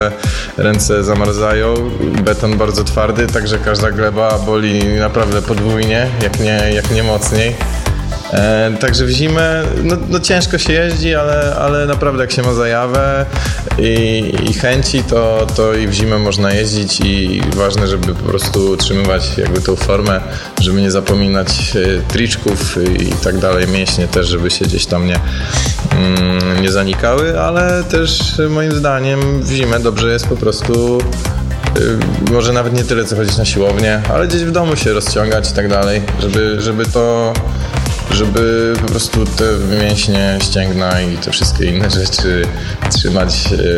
ręce zamarzają, beton bardzo twardy, także każda gleba boli naprawdę podwójnie, jak nie mocniej. Także w zimę no ciężko się jeździ, ale naprawdę jak się ma zajawę i chęci, to i w zimę można jeździć i ważne, żeby po prostu utrzymywać jakby tą formę, żeby nie zapominać triczków i tak dalej, mięśnie też, żeby się gdzieś tam nie zanikały, ale też moim zdaniem w zimę dobrze jest po prostu może nawet nie tyle co chodzić na siłownię, ale gdzieś w domu się rozciągać i tak dalej, żeby po prostu te mięśnie, ścięgna i te wszystkie inne rzeczy trzymać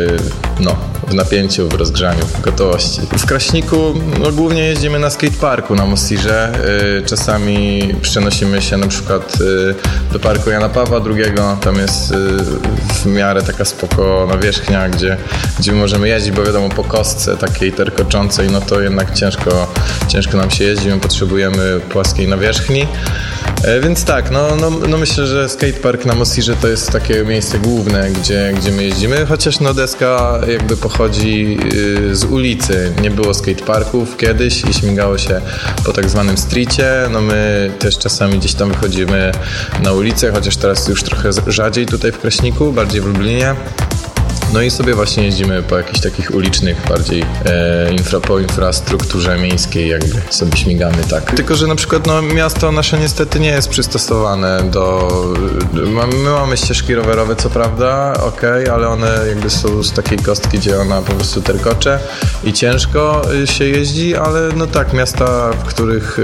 w napięciu, w rozgrzaniu, w gotowości. W Kraśniku głównie jeździmy na skateparku na Mostirze. Czasami przenosimy się na przykład do parku Jana Pawła II. Tam jest w miarę taka spoko nawierzchnia, gdzie możemy jeździć, bo wiadomo po kostce takiej terkoczącej, no to jednak ciężko nam się jeździ, my potrzebujemy płaskiej nawierzchni. Więc tak, no myślę, że skatepark na Mostirze to jest takie miejsce główne, gdzie my jeździmy, chociaż deska jakby pochodzi z ulicy. Nie było skateparków kiedyś i śmigało się po tak zwanym streetie. No my też czasami gdzieś tam wychodzimy na ulicę, chociaż teraz już trochę rzadziej tutaj w Kraśniku, bardziej w Lublinie. No i sobie właśnie jeździmy po jakichś takich ulicznych, bardziej po infrastrukturze miejskiej jakby sobie śmigamy, tak. Tylko, że na przykład miasto nasze niestety nie jest przystosowane my mamy ścieżki rowerowe co prawda, ale one jakby są z takiej kostki, gdzie ona po prostu terkocze i ciężko się jeździ, ale no tak, miasta, w których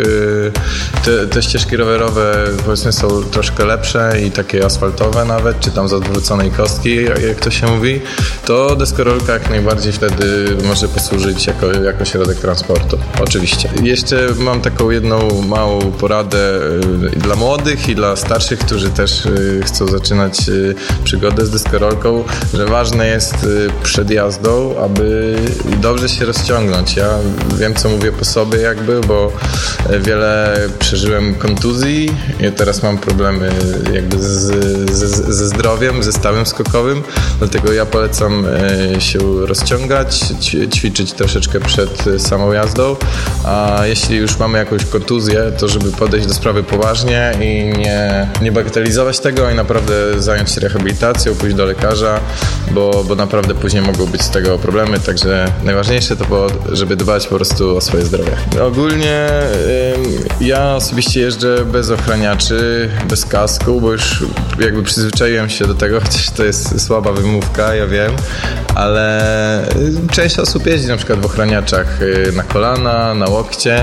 te ścieżki rowerowe powiedzmy są troszkę lepsze i takie asfaltowe nawet, czy tam z odwróconej kostki, jak to się mówi, to deskorolka jak najbardziej wtedy może posłużyć jako środek transportu. Oczywiście. Jeszcze mam taką jedną małą poradę dla młodych i dla starszych, którzy też chcą zaczynać przygodę z deskorolką, że ważne jest przed jazdą, aby dobrze się rozciągnąć. Ja wiem, co mówię po sobie jakby, bo wiele przeżyłem kontuzji i teraz mam problemy jakby ze zdrowiem, ze stawem skokowym, dlatego ja polecam się rozciągać, ćwiczyć troszeczkę przed samą jazdą, a jeśli już mamy jakąś kontuzję, to żeby podejść do sprawy poważnie i nie bagatelizować tego i naprawdę zająć się rehabilitacją, pójść do lekarza, bo naprawdę później mogą być z tego problemy, także najważniejsze to było, żeby dbać po prostu o swoje zdrowie. Ogólnie ja osobiście jeżdżę bez ochraniaczy, bez kasku, bo już jakby przyzwyczaiłem się do tego, chociaż to jest słaba wymówka, ja wiem, ale część osób jeździ na przykład w ochraniaczach na kolana, na łokcie.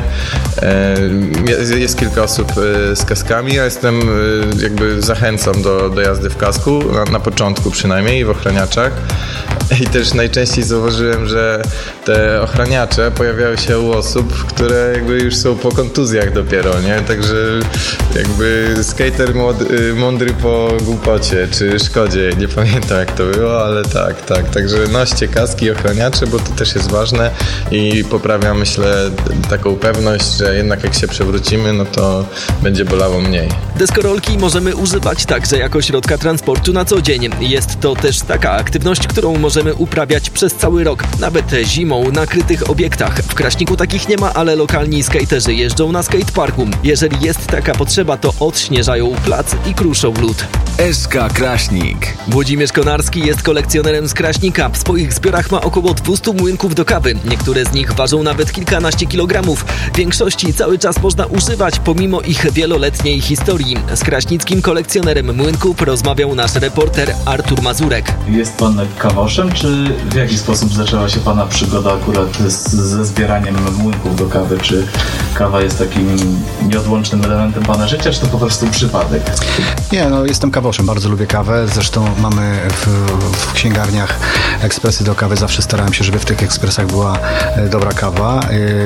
Jest kilka osób z kaskami, ja zachęcam do jazdy w kasku, na początku przynajmniej, w ochraniaczach. I też najczęściej zauważyłem, że te ochraniacze pojawiają się u osób, które jakby już są po kontuzjach dopiero, nie? Także jakby skater mądry po głupocie, czy szkodzie, nie pamiętam jak to było, ale tak. Także noście kaski i ochraniacze, bo to też jest ważne i poprawia, myślę, taką pewność, że jednak jak się przewrócimy, no to będzie bolało mniej. Deskorolki możemy używać także jako środka transportu na co dzień. Jest to też taka aktywność, którą możemy uprawiać przez cały rok, nawet zimą na krytych obiektach. W Kraśniku takich nie ma, ale lokalni skaterzy jeżdżą na skateparku. Jeżeli jest taka potrzeba, to odśnieżają plac i kruszą lód. SK Kraśnik. Włodzimierz Konarski jest kolekcjonerem z Kraśnika. W swoich zbiorach ma około 200 młynków do kawy. Niektóre z nich ważą nawet kilkanaście kilogramów. Większości cały czas można używać, pomimo ich wieloletniej historii. Z kraśnickim kolekcjonerem młynków rozmawiał nasz reporter Artur Mazurek. Jest pan kawoszem, czy w jaki sposób zaczęła się pana przygoda akurat ze zbieraniem młynków do kawy? Czy kawa jest takim nieodłącznym elementem pana życia, czy to po prostu przypadek? Nie, jestem kawoszem, bardzo lubię kawę. Zresztą mamy w księgarniach ekspresy do kawy. Zawsze starałem się, żeby w tych ekspresach była dobra kawa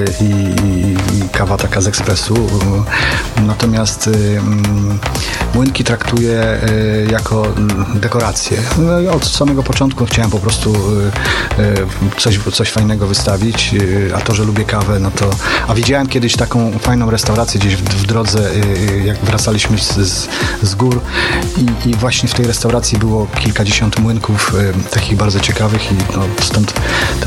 i kawa taka z ekspresu. Natomiast młynki traktuję jako dekorację. Od samego początku chciałem po prostu coś fajnego wystawić, a to, że lubię kawę, a widziałem kiedyś taką fajną restaurację gdzieś w drodze, jak wracaliśmy z gór i właśnie w tej restauracji było kilkadziesiąt młynków takich bardzo ciekawych i stąd